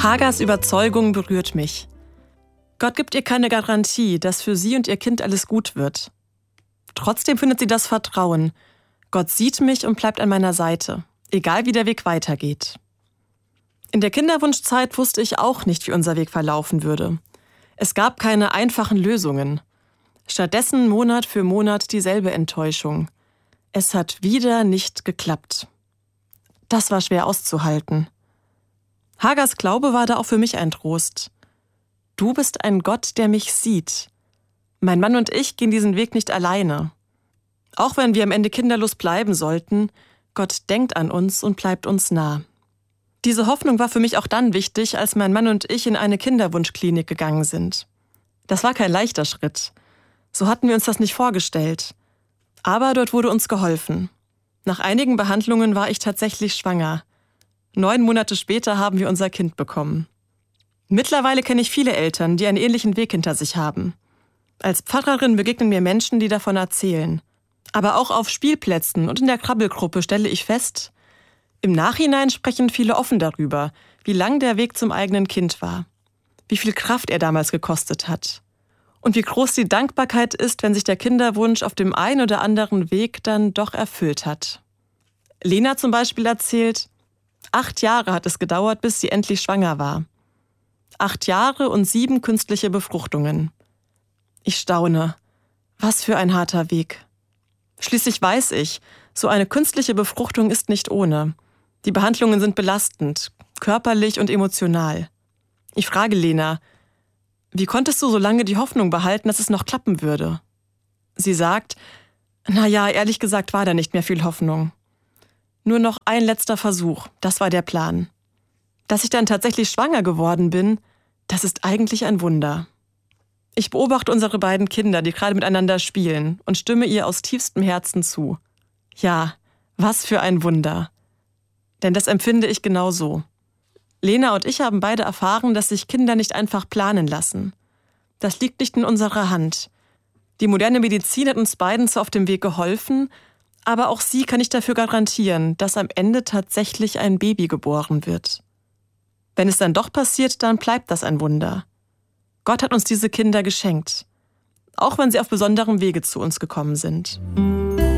Hagars Überzeugung berührt mich. Gott gibt ihr keine Garantie, dass für sie und ihr Kind alles gut wird. Trotzdem findet sie das Vertrauen. Gott sieht mich und bleibt an meiner Seite, egal wie der Weg weitergeht. In der Kinderwunschzeit wusste ich auch nicht, wie unser Weg verlaufen würde. Es gab keine einfachen Lösungen. Stattdessen Monat für Monat dieselbe Enttäuschung. Es hat wieder nicht geklappt. Das war schwer auszuhalten. Hagars Glaube war da auch für mich ein Trost. Du bist ein Gott, der mich sieht. Mein Mann und ich gehen diesen Weg nicht alleine. Auch wenn wir am Ende kinderlos bleiben sollten, Gott denkt an uns und bleibt uns nah. Diese Hoffnung war für mich auch dann wichtig, als mein Mann und ich in eine Kinderwunschklinik gegangen sind. Das war kein leichter Schritt. So hatten wir uns das nicht vorgestellt. Aber dort wurde uns geholfen. Nach einigen Behandlungen war ich tatsächlich schwanger. 9 Monate später haben wir unser Kind bekommen. Mittlerweile kenne ich viele Eltern, die einen ähnlichen Weg hinter sich haben. Als Pfarrerin begegnen mir Menschen, die davon erzählen. Aber auch auf Spielplätzen und in der Krabbelgruppe stelle ich fest, im Nachhinein sprechen viele offen darüber, wie lang der Weg zum eigenen Kind war, wie viel Kraft er damals gekostet hat und wie groß die Dankbarkeit ist, wenn sich der Kinderwunsch auf dem einen oder anderen Weg dann doch erfüllt hat. Lena zum Beispiel erzählt, 8 Jahre hat es gedauert, bis sie endlich schwanger war. 8 Jahre und 7 künstliche Befruchtungen. Ich staune. Was für ein harter Weg. Schließlich weiß ich, so eine künstliche Befruchtung ist nicht ohne. Die Behandlungen sind belastend, körperlich und emotional. Ich frage Lena, wie konntest du so lange die Hoffnung behalten, dass es noch klappen würde? Sie sagt, ehrlich gesagt war da nicht mehr viel Hoffnung. Nur noch ein letzter Versuch, das war der Plan. Dass ich dann tatsächlich schwanger geworden bin, das ist eigentlich ein Wunder. Ich beobachte unsere beiden Kinder, die gerade miteinander spielen, und stimme ihr aus tiefstem Herzen zu. Ja, was für ein Wunder. Denn das empfinde ich genauso. Lena und ich haben beide erfahren, dass sich Kinder nicht einfach planen lassen. Das liegt nicht in unserer Hand. Die moderne Medizin hat uns beiden zwar auf dem Weg geholfen, aber auch sie kann nicht dafür garantieren, dass am Ende tatsächlich ein Baby geboren wird. Wenn es dann doch passiert, dann bleibt das ein Wunder. Gott hat uns diese Kinder geschenkt, auch wenn sie auf besonderem Wege zu uns gekommen sind.